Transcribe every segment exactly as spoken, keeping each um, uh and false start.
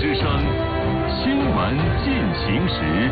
之声，新闻进行时。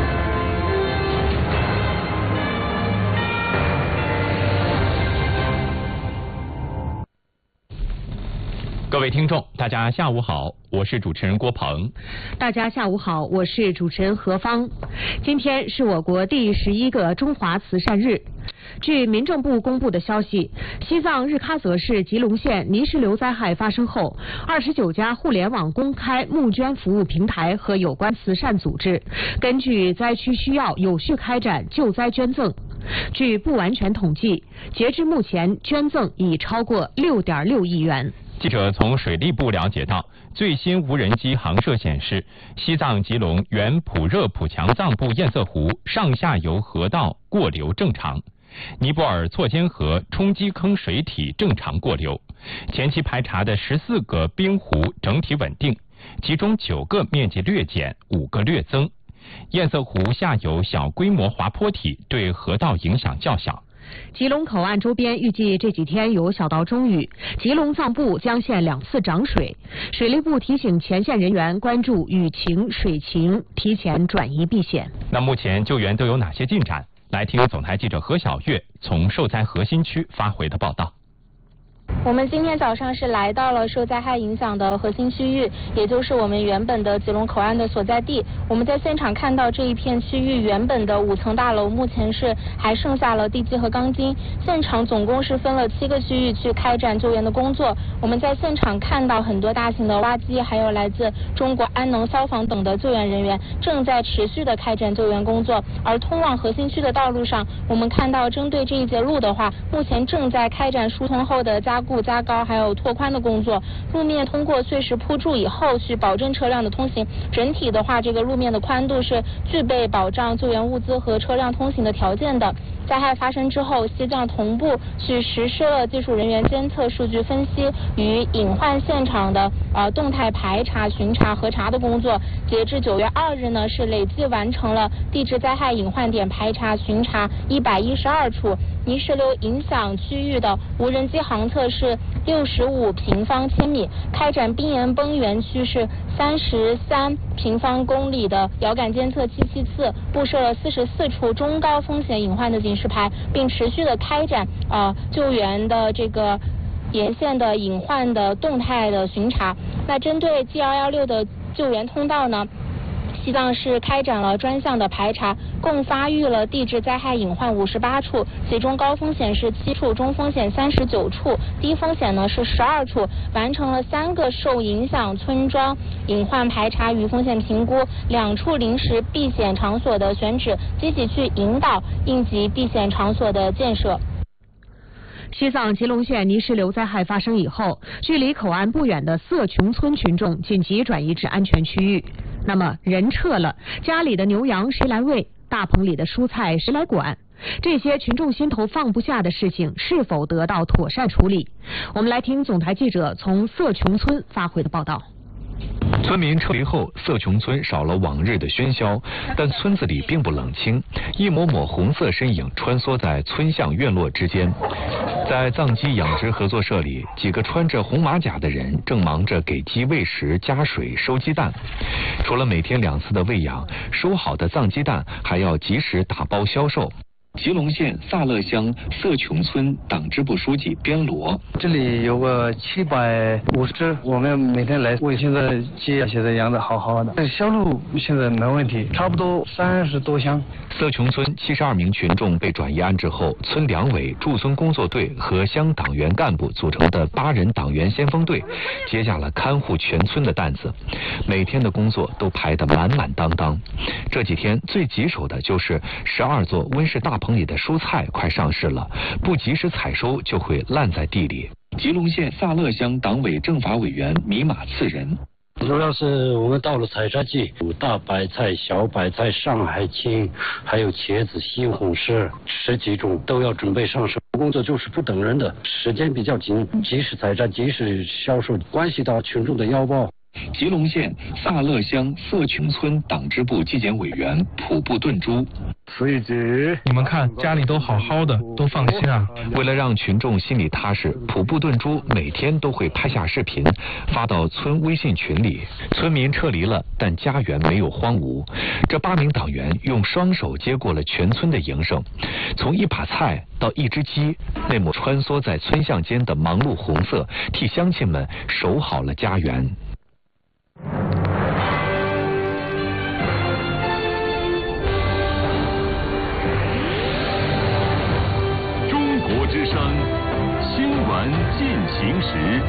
各位听众，大家下午好，我是主持人郭鹏。 大家下午好，我是主持人何芳。今天是我国第十一个中华慈善日。据民政部公布的消息，西藏日喀则市吉隆县泥石流灾害发生后，二十九家互联网公开募捐服务平台和有关慈善组织，根据灾区需要有序开展救灾捐赠。据不完全统计，截至目前，捐赠已超过六点六亿元。 记者从水利部了解到，最新无人机航摄显示，西藏吉隆原普热普强藏部堰塞湖上下游河道过流正常，尼泊尔错尖河冲积坑水体正常过流，前期排查的十四个冰湖整体稳定，其中九个面积略减，五个略增。堰塞湖下游小规模滑坡体对河道影响较小。 吉隆口岸周边预计这几天有小到中雨，吉隆藏部将现两次涨水。水利部提醒前线人员关注雨情、水情，提前转移避险。 那目前救援都有哪些进展？来听总台记者何小月从受灾核心区发回的报道。 我们今天早上是来到了受灾害影响的核心区域，也就是我们原本的吉隆口岸的所在地。我们在现场看到这一片区域原本的五层大楼，目前是还剩下了地基和钢筋。现场总共是分了七个区域去开展救援的工作。我们在现场看到很多大型的挖机，还有来自中国安能消防等的救援人员正在持续的开展救援工作。而通往核心区的道路上，我们看到针对这一节路的话，目前正在开展疏通后的加固加高还有拓宽的工作，路面通过碎石铺筑以后去保证车辆的通行。整体的话，这个路面的宽度是具备保障救援物资和车辆通行的条件的。灾害发生之后，西藏同步去实施了技术人员监测、数据分析与隐患现场的呃动态排查、巡查、核查的工作。截至九月二日呢，是累计完成了地质灾害隐患点排查、巡查一百一十二处。泥石流影响区域的无人机航测是六十五平方千米，开展冰岩崩园区是三十三平方公里的遥感监测七七次，布设了四十四处中高风险隐患的警示牌，并持续的开展呃救援的这个沿线的隐患的动态的巡查。那针对 G 二一六的救援通道呢，西藏市开展了专项的排查，共发育了地质灾害隐患五十八处，其中高风险是七处，中风险三十九处，低风险呢是十二处，完成了三个受影响村庄隐患排查与风险评估，两处临时避险场所的选址，积极去引导应急避险场所的建设。 西藏吉隆县泥石流灾害发生以后，距离口岸不远的色琼村群众紧急转移至安全区域。那么人撤了，家里的牛羊谁来喂？大棚里的蔬菜谁来管？这些群众心头放不下的事情是否得到妥善处理？我们来听总台记者从色琼村发回的报道。 村民撤离后，色琼村少了往日的喧嚣，但村子里并不冷清，一抹抹红色身影穿梭在村巷院落之间。在藏鸡养殖合作社里，几个穿着红马甲的人正忙着给鸡喂食、加水、收鸡蛋。除了每天两次的喂养，收好的藏鸡蛋还要及时打包销售。吉隆县萨勒乡色琼村党支部书记边罗， 这里有个七百五十只，我们每天来喂，现在鸡现在养的好好的，销路现在没问题，差不多三十多箱。 色琼村七十二名群众被转移安置后，村两委、驻村工作队和乡党员干部组成的八人党员先锋队，接下了看护全村的担子，每天的工作都排得满满当当。这几天最棘手的就是十二座温室大棚里的蔬菜快上市了，不及时采收就会烂在地里。吉隆县萨勒乡党委政法委员米马次仁， 主要是我们到了采摘季，有大白菜、小白菜、上海青，还有茄子、西红柿，十几种都要准备上市。工作就是不等人的，时间比较紧，及时采摘、及时销售，关系到群众的腰包。 吉隆县萨勒乡色琼村党支部纪检委员普布顿珠。 你们看，家里都好好的，都放心啊。 为了让群众心里踏实，普布顿珠每天都会拍下视频，发到村微信群里。村民撤离了，但家园没有荒芜。这八名党员用双手接过了全村的营生，从一把菜到一只鸡，那抹穿梭在村巷间的忙碌红色，替乡亲们守好了家园。 中国之声新闻进行时。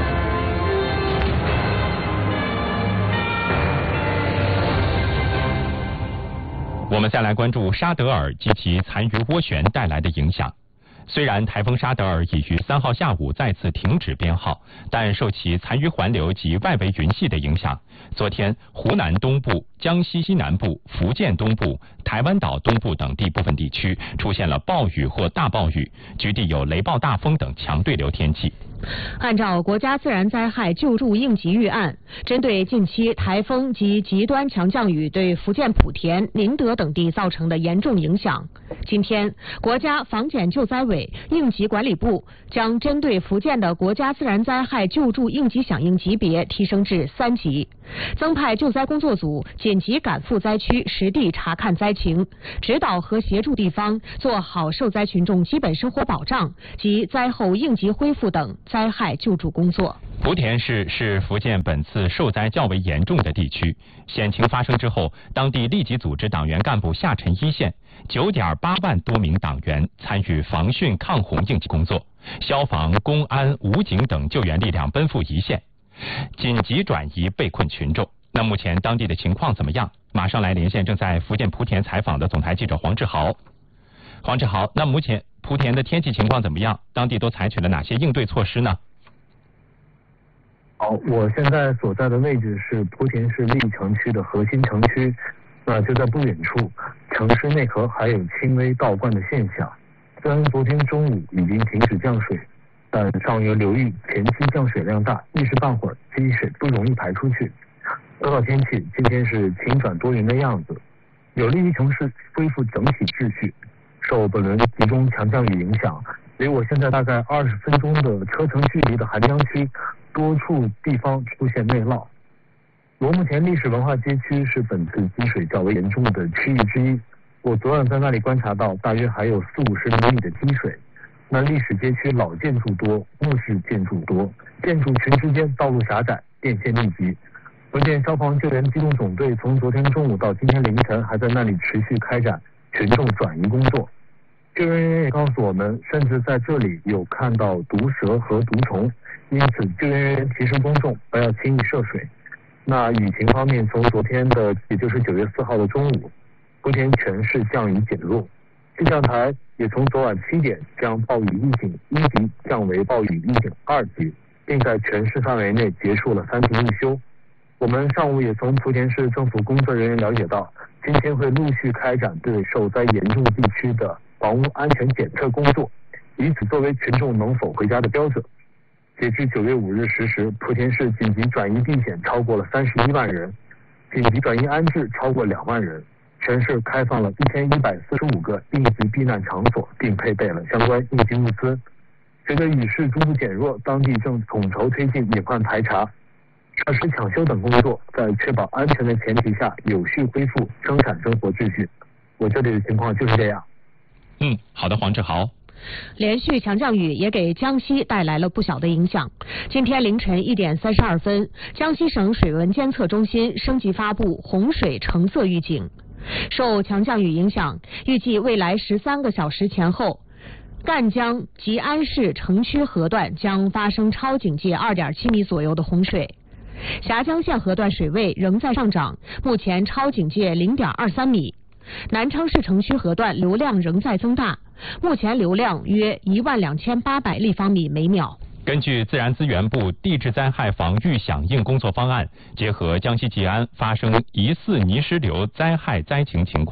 我们再来关注沙德尔及其残余涡旋带来的影响。虽然台风沙德尔已于三号下午再次停止编号，但受其残余环流及外围云系的影响，昨天湖南东部、江西西南部、福建东部、台湾岛东部等地部分地区出现了暴雨或大暴雨，局地有雷暴大风等强对流天气。 按照国家自然灾害救助应急预案，针对近期台风及极端强降雨对福建莆田、宁德等地造成的严重影响，今天国家防检救灾委应急管理部将针对福建的国家自然灾害救助应急响应级别提升至三级，增派救灾工作组紧急赶赴灾区实地查看灾情，指导和协助地方做好受灾群众基本生活保障及灾后应急恢复等灾害救助工作。 莆田市是福建本次受灾较为严重的地区，险情发生之后，当地立即组织党员干部下沉一线，九点八万多名党员参与防汛抗洪应急工作，消防、公安、武警等救援力量奔赴一线，紧急转移被困群众。那目前当地的情况怎么样？马上来连线正在福建莆田采访的总台记者黄志豪。黄志豪，那目前莆田的天气情况怎么样？当地都采取了哪些应对措施呢？ 好，我现在所在的位置是莆田市历城区的核心城区，那就在不远处，城市内河还有轻微倒灌的现象。虽然昨天中午已经停止降水，但上游流域前期降水量大，一时半会儿积水不容易排出去。报告天气，今天是晴转多云的样子，有利于城市恢复整体秩序。受本轮集中强降雨影响，离我现在大概二十分钟的车程距离的韩江区，多处地方出现内涝。罗木田历史文化街区是本次积水较为严重的区域之一，我昨晚在那里观察到，大约还有四五十厘米的积水。那历史街区老建筑多，木质建筑多，建筑群之间道路狭窄，电线密集。福建消防救援机动总队从昨天中午到今天凌晨还在那里持续开展群众转移工作。救援人员也告诉我们，甚至在这里有看到毒蛇和毒虫，因此救援人员提示公众不要轻易涉水。那雨情方面，从昨天的也就是九月四号的中午，莆田全市降雨减弱，气象台也从昨晚七点将暴雨预警一级降为暴雨预警二级，并在全市范围内结束了三级预修。我们上午也从莆田市政府工作人员了解到，今天会陆续开展对受灾严重地区的房屋安全检测工作，以此作为群众能否回家的标准。截至九月五日十时，莆田市紧急转移避险超过了三十一万人，紧急转移安置超过两万人。全市开放了一千一百四十五个应急避难场所，并配备了相关应急物资。随着雨势逐步减弱，当地正统筹推进隐患排查、设施抢修等工作，在确保安全的前提下，有序恢复生产生活秩序。我这里的情况就是这样。 嗯，好的，黄志豪。 连续强降雨也给江西带来了不小的影响。今天凌晨一点三十二分，江西省水文监测中心升级发布洪水橙色预警。受强降雨影响，预计未来十三个小时前后，赣江吉安市城区河段将发生超警戒二点七米左右的洪水。峡江县河段水位仍在上涨，目前超警戒零点二三米。南昌市城区河段流量仍在增大，目前流量约一万两千八百立方米每秒。 根据自然资源部地质灾害防御响应工作方案，结合江西吉安发生疑似泥石流灾害灾情情况，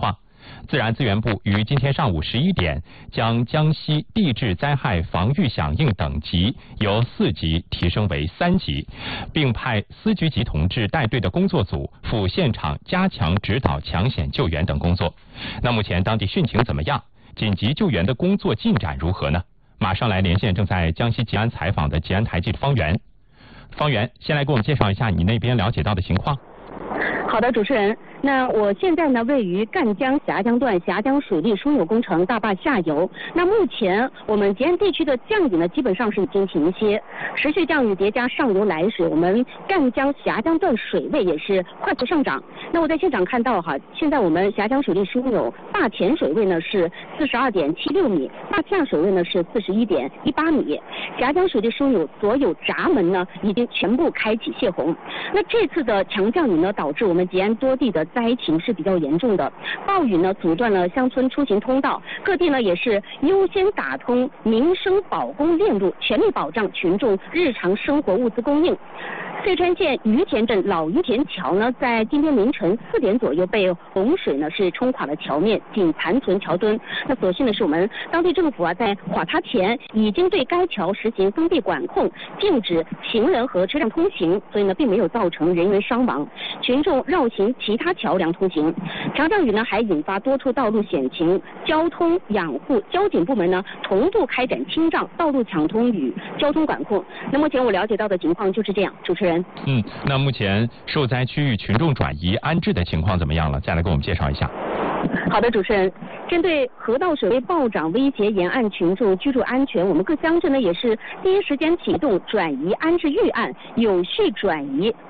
自然资源部于今天上午十一点将江西地质灾害防御响应等级由四级提升为三级，并派司局级同志带队的工作组赴现场加强指导抢险救援等工作。那目前当地汛情怎么样？紧急救援的工作进展如何呢？马上来连线正在江西吉安采访的吉安台记者方圆。方圆，先来给我们介绍一下你那边了解到的情况。 好的，主持人。那我现在呢，位于赣江峡江段峡江水利枢纽工程大坝下游。那目前我们吉安地区的降雨呢，基本上是已经停歇，持续降雨叠加上游来水，我们赣江峡江段水位也是快速上涨。那我在现场看到哈，现在我们峡江水利枢纽坝前水位呢是四十二点七六米，坝下水位呢是四十一点一八米。峡江水利枢纽所有闸门呢已经全部开启泄洪。那这次的强降雨呢，导致我们吉安多地的灾情是比较严重的，暴雨呢阻断了乡村出行通道，各地呢也是优先打通民生保供链路，全力保障群众日常生活物资供应。遂川县于田镇老于田桥呢，在今天凌晨四点左右被洪水呢是冲垮了桥面，仅残存桥墩。那所幸的是，我们当地政府啊，在垮塌前已经对该桥实行封闭管控，禁止行人和车辆通行，所以呢，并没有造成人员伤亡。群众绕行其他桥梁通行。强降雨呢，还引发多处道路险情，交通养护交警部门呢同步开展清障、道路抢通与交通管控。那目前我了解到的情况就是这样，主持人。 嗯，那目前受灾区域群众转移安置的情况怎么样了？再来给我们介绍一下。 好的，主持人，针对河道水位暴涨威胁沿岸群众居住安全，我们各乡镇呢也是第一时间启动转移安置预案，有序转移